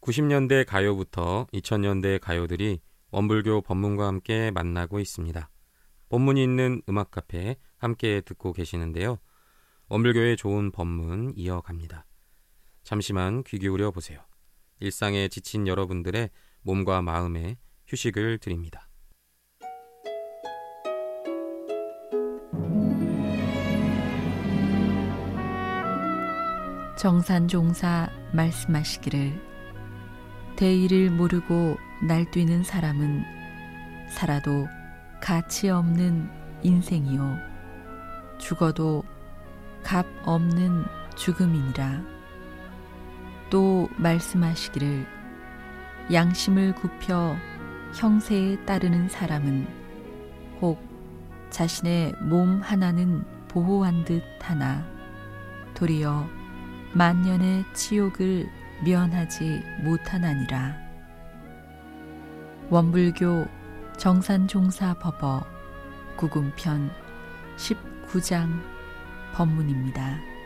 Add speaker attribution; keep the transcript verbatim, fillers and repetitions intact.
Speaker 1: 구십 년대 가요부터 이천 년대 가요들이 원불교 법문과 함께 만나고 있습니다. 법문이 있는 음악 카페 함께 듣고 계시는데요. 원불교의 좋은 법문 이어갑니다. 잠시만 귀 기울여 보세요. 일상에 지친 여러분들의 몸과 마음에 휴식을 드립니다.
Speaker 2: 정산종사 말씀하시기를 대의를 모르고 날뛰는 사람은 살아도 가치 없는 인생이요 죽어도 값 없는 죽음이니라. 또 말씀하시기를 양심을 굽혀 형세에 따르는 사람은 혹 자신의 몸 하나는 보호한 듯 하나 도리어 만년의 치욕을 면하지 못하나니라. 원불교 정산종사법어 구금편 십구 장 법문입니다.